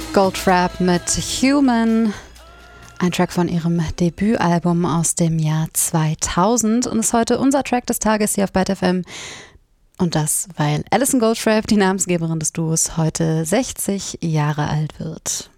Goldfrapp mit Human, ein Track von ihrem Debütalbum aus dem Jahr 2000 und ist heute unser Track des Tages hier auf Byte FM. Und das, weil Alison Goldfrapp, die Namensgeberin des Duos, heute 60 Jahre alt wird.